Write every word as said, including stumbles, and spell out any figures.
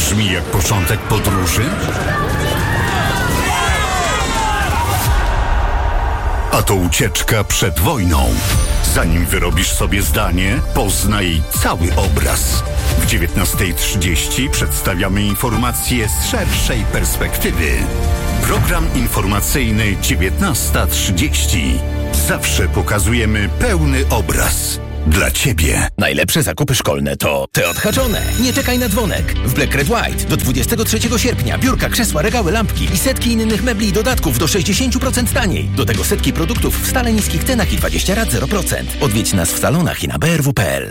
Brzmi jak początek podróży? A to ucieczka przed wojną. Zanim wyrobisz sobie zdanie, poznaj cały obraz. W dziewiętnasta trzydzieści przedstawiamy informacje z szerszej perspektywy. Program informacyjny dziewiętnasta trzydzieści. Zawsze pokazujemy pełny obraz. Dla Ciebie. Najlepsze zakupy szkolne to te odhaczone. Nie czekaj na dzwonek. W Black Red White do dwudziestego trzeciego sierpnia biurka, krzesła, regały, lampki i setki innych mebli i dodatków do sześćdziesiąt procent taniej. Do tego setki produktów w stale niskich cenach i dwadzieścia rat zero procent. Odwiedź nas w salonach i na b r w kropka p l.